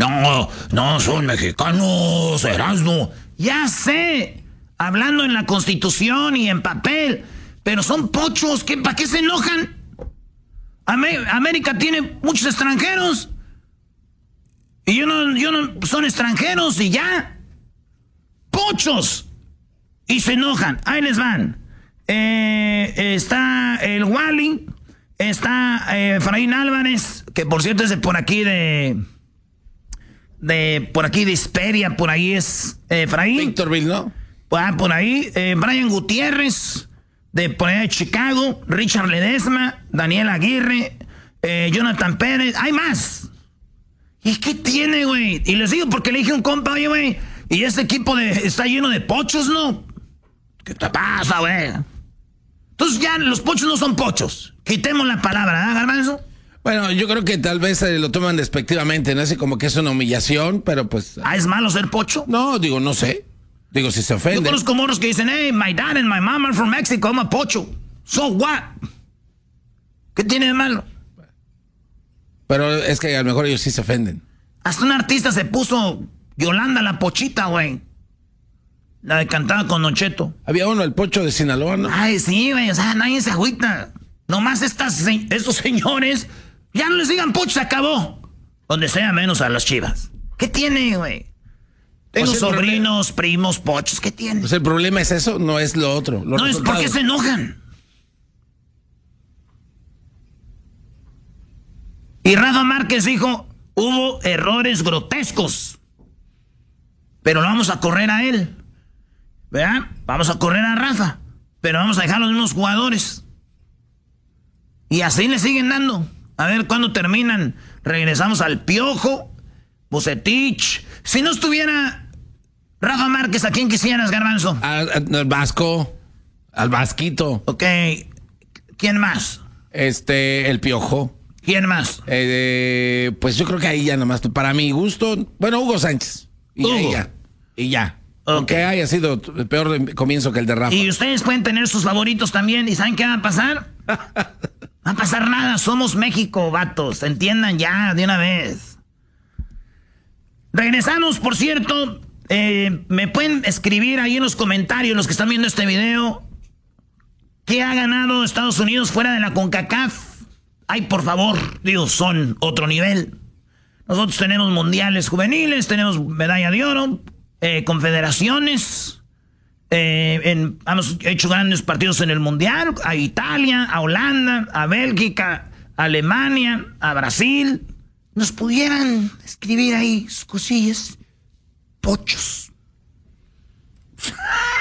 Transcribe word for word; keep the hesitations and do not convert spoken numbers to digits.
No, no, son mexicanos, Erasmo. Ya sé, hablando en la Constitución y en papel, pero son pochos, ¿qué, ¿para qué se enojan? Amé- América tiene muchos extranjeros. Y yo no, yo no, son extranjeros y ya. Pochos. Y se enojan. Ahí les van. Eh, está el Wally. Está eh, Efraín Álvarez, que por cierto es de por aquí de... De por aquí de Hesperia, por ahí es eh, Efraín. Victorville, ¿no? Ah, por ahí. Eh, Brian Gutiérrez, de por allá de Chicago. Richard Ledesma, Daniel Aguirre, eh, Jonathan Pérez. Hay más. ¿Y qué tiene, güey? Y les digo porque le dije a un compa, oye, güey, y este equipo de, está lleno de pochos, ¿no? ¿Qué te pasa, güey? Entonces ya los pochos no son pochos. Quitemos la palabra, ¿verdad, Garbanzo? Bueno, yo creo que tal vez eh, lo toman despectivamente, no sé, como que es una humillación, pero pues... Ah, ¿es malo ser pocho? No, digo, no sé. Digo, si se Yo ofende. conozco morros que dicen, hey, my dad and my mom are from Mexico, I'm a pocho. So what? ¿Qué tiene de malo? Pero es que a lo mejor ellos sí se ofenden. Hasta un artista se puso Yolanda la Pochita, güey. La de cantaba con Don Cheto. Había uno, el Pocho de Sinaloa, ¿no? Ay, sí, güey, o sea, nadie se agüita. Nomás estas, se- estos señores, ya no les digan pocho, se acabó. Donde sea menos a las Chivas. ¿Qué tiene, güey? Tengo Pues el sobrinos, primos, pochos, ¿qué tiene? Pues el problema es eso, no es lo otro. Los No es porque resultados. se enojan. Y Rafa Márquez dijo, hubo errores grotescos, pero lo vamos a correr a él, ¿verdad? Vamos a correr a Rafa, pero vamos a dejar a los mismos jugadores. Y así le siguen dando. A ver cuándo terminan. Regresamos al Piojo, Bucetich. Si no estuviera Rafa Márquez, ¿a quién quisieras, Garbanzo? Al, al- al Vasco, al Vasquito, Ok, ¿quién más? este, el Piojo. ¿Quién más? Eh, pues yo creo que ahí ya nomás, para mi gusto, bueno, Hugo Sánchez. Y Hugo. ya, y ya. Y ya. Ok. Aunque haya sido el peor de- comienzo que el de Rafa. Y ustedes pueden tener sus favoritos también. ¿Y saben qué va a pasar? No va a pasar nada. Somos México, vatos. Entiendan ya de una vez. Regresamos, por cierto. Eh, me pueden escribir ahí en los comentarios, los que están viendo este video, ¿qué ha ganado Estados Unidos fuera de la CONCACAF? Ay, por favor, digo, son otro nivel. Nosotros tenemos mundiales juveniles, tenemos medalla de oro, eh, confederaciones. Eh, en, hemos hecho grandes partidos en el mundial, a Italia, a Holanda, a Bélgica, a Alemania, a Brasil. Nos pudieran escribir ahí sus cosillas. Pochos.